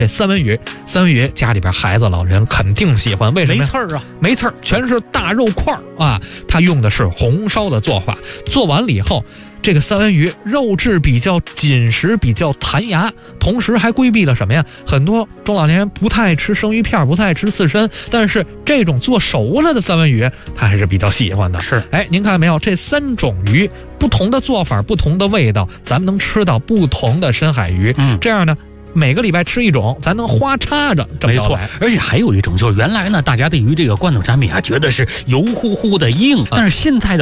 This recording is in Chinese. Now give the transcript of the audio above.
这三文鱼家里边孩子老人肯定喜欢，为什么？ 没刺儿啊， 没刺儿，全是大肉块啊。它用的是红烧的做法，做完了以后，这个三文鱼肉质比较紧实，比较弹牙，同时还规避了什么呀？很多中老年人不太爱吃生鱼片，不太爱吃刺身，但是这种做熟了的三文鱼，他还是比较喜欢的。 是， 哎，您看没有？这3种鱼不同的做法，不同的味道，咱们能吃到不同的深海鱼。这样呢，每个礼拜吃一种，咱能花插着这么着来。 没错，而且还有一种就是原来呢，大家对于这个罐头产品啊，觉得是油乎乎的硬，但是现在的